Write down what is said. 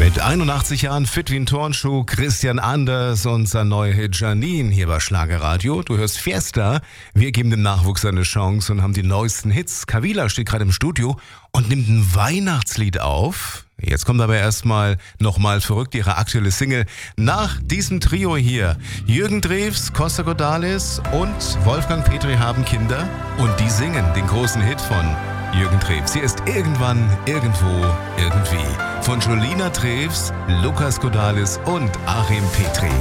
Mit 81 Jahren fit wie ein Turnschuh, Christian Anders und sein neuer Hit Janine hier bei Schlagerradio. Du hörst Fiesta. Wir geben dem Nachwuchs eine Chance und haben die neuesten Hits. Kavila steht gerade im Studio und nimmt ein Weihnachtslied auf. Jetzt kommt aber erstmal nochmal verrückt ihre aktuelle Single. Nach diesem Trio hier, Jürgen Drews, Costa Cordalis und Wolfgang Petri haben Kinder und die singen den großen Hit von Jürgen Drews. Hier ist Irgendwann, Irgendwo, Irgendwie von Jolina Drews, Lukas Cordalis und Achim Petri.